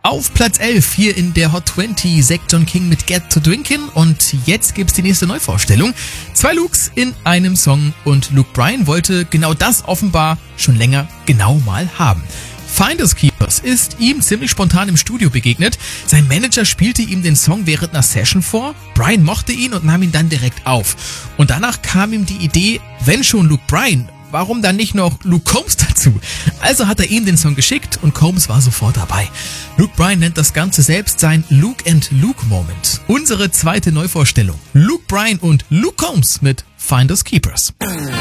Auf Platz 11 hier in der Hot 20 Zac John King mit Get to Drinkin'. Und jetzt gibt's die nächste Neuvorstellung. 2 Lukes in einem Song und Luke Bryan wollte genau das offenbar schon länger genau mal haben. Finders Keepers ist ihm ziemlich spontan im Studio begegnet. Sein Manager spielte ihm den Song während einer Session vor. Bryan mochte ihn und nahm ihn dann direkt auf. Und danach kam ihm die Idee, wenn schon Luke Bryan, warum dann nicht noch Luke Combs dazu? Also hat er ihm den Song geschickt und Combs war sofort dabei. Luke Bryan nennt das Ganze selbst sein Luke and Luke Moment. Unsere zweite Neuvorstellung. Luke Bryan und Luke Combs mit Finders Keepers.